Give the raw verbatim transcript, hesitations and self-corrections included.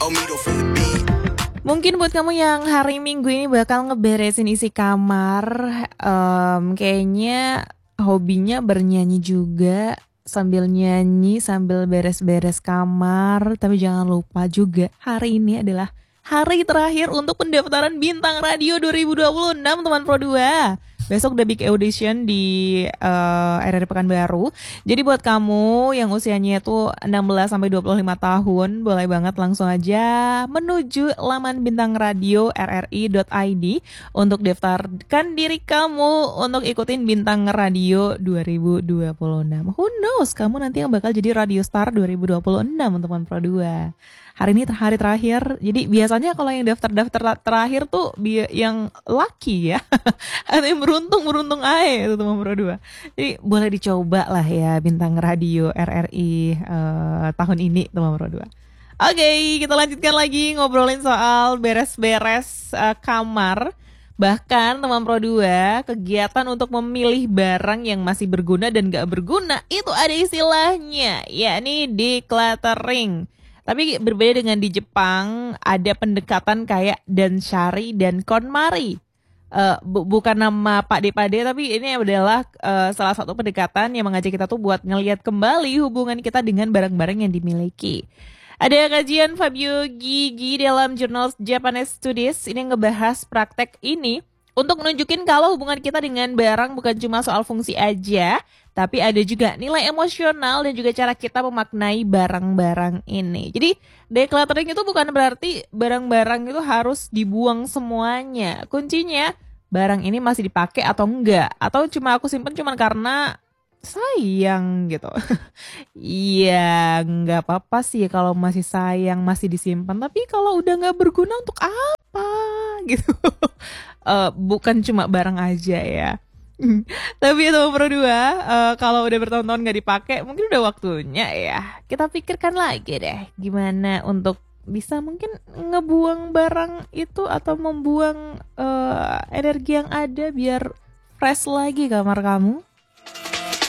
Mungkin buat kamu yang hari Minggu ini bakal ngeberesin isi kamar, um, kayaknya hobinya bernyanyi juga, sambil nyanyi, sambil beres-beres kamar. Tapi jangan lupa juga, hari ini adalah hari terakhir untuk pendaftaran Bintang Radio dua ribu dua puluh enam, teman Pro dua. Besok udah big audition di uh, R R I Pekanbaru. Jadi buat kamu yang usianya itu enam belas sampai dua puluh lima tahun, boleh banget langsung aja menuju laman Bintang Radio R R I dot I D untuk daftarkan diri kamu untuk ikutin Bintang Radio dua ribu dua puluh enam. Who knows, kamu nanti yang bakal jadi Radio Star dua ribu dua puluh enam, teman Pro dua. Hari ini ter- hari terakhir. Jadi biasanya kalau yang daftar-daftar terakhir tuh bi- yang lucky ya. Atau yang beruntung-beruntung aja itu, teman Pro dua. Jadi boleh dicoba lah ya Bintang Radio R R I uh, tahun ini, teman Pro dua. Oke, okay, kita lanjutkan lagi ngobrolin soal beres-beres uh, kamar. Bahkan teman Pro dua, kegiatan untuk memilih barang yang masih berguna dan gak berguna itu ada istilahnya, yakni decluttering. Tapi berbeda dengan di Jepang, ada pendekatan kayak Danshari dan KonMari. Uh, bu- bukan nama Pak De-Pade, tapi ini adalah uh, salah satu pendekatan yang mengajak kita tuh buat ngelihat kembali hubungan kita dengan barang-barang yang dimiliki. Ada kajian Fabio Gigi dalam jurnal Japanese Studies ini ngebahas praktek ini untuk menunjukin kalau hubungan kita dengan barang bukan cuma soal fungsi aja, tapi ada juga nilai emosional dan juga cara kita memaknai barang-barang ini. Jadi decluttering itu bukan berarti barang-barang itu harus dibuang semuanya. Kuncinya barang ini masih dipakai atau enggak, atau cuma aku simpen cuma karena sayang gitu. Iya, nggak apa-apa sih kalau masih sayang, masih disimpan. Tapi kalau udah nggak berguna untuk apa gitu. Uh, bukan cuma barang aja ya. Tapi itu Pro dua, uh, kalau udah bertahun-tahun nggak dipakai, mungkin udah waktunya ya kita pikirkan lagi deh gimana untuk bisa mungkin ngebuang barang itu atau membuang uh, energi yang ada biar fresh lagi kamar kamu.